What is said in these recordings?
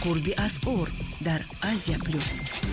قربی از اور در آسیا پلوس.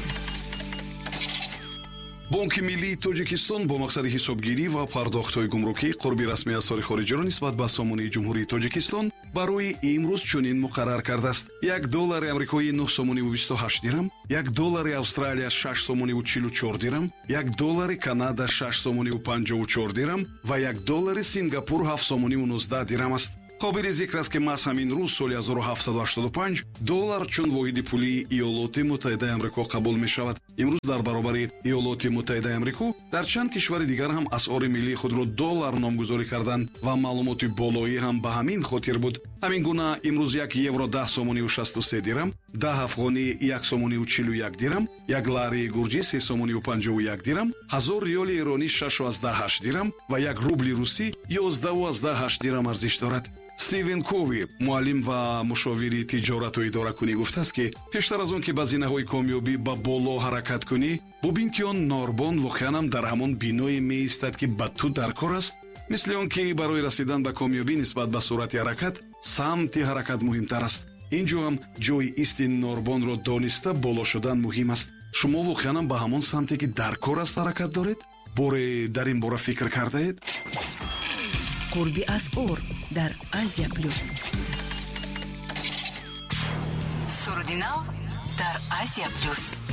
бонки миллии тоҷикистон бо мақсади ҳисобгирӣ ва пардохтҳои гумрукӣ қурби расмии асъори хориҷиро нисбат ба сомонии ҷумҳурии тоҷикистон барои имрӯз чунин муқаррар кардааст: $1 амрикоӣ 9 сомониву 28 дирам, $1 Австралия 6 сомониву 44 дирам, $1 Канада 6 сомониву 54 дирам ва $1 Сингапур 7 сомониву 19 дирам аст. қобили зикр аст ки маҳз ҳамин рӯз соли 1785 доллар чун воҳиди пулии иёлоти муттаҳидаи амрико қабул мешавад. имрӯз дар баробари иёлоти муттаҳидаи амрико дар чанд кишвари дигар ҳам асъори миллии худро доллар номгузорӣ карданд ва маълумоти болоӣ ҳам ба ҳамин хотир буд. ҳамин гуна имрӯз 1 евро 10 сомониву 63 дирам, 10 афғонӣ 1 сомониву 41 дирам, 1 ларии гурҷӣ 3 сомониву 51 дирам, 1000 риёли эронӣ 6.8 дирам ва 1 рубли русӣ 11.8 дирам арзиш дорад. Стивен Кови, муаллим ва мушовири тиҷорату идоракунӣ, гуфтааст ки пештар аз он ки ба зинаҳои комёбӣ ба боло ҳаракат кунӣ, бубин ки он норбон воқеан ҳам дар ҳамон биное меистад ки ба ту дар кор аст. мисли он ки барои расидан ба комёбӣ нисбат ба суръати ҳаракат, самти ҳаракат муҳимтар аст. ин ҷо ҳам ҷои исти норбонро дониста боло шудан муҳим аст. шумо воқеан ҳам ба ҳамон самте ки дар кор аст ҳаракат доред? боре дар ин бора фикр кардаед? قربی از اور در آسیا پلوس. سرودی نو در آسیا پلوس.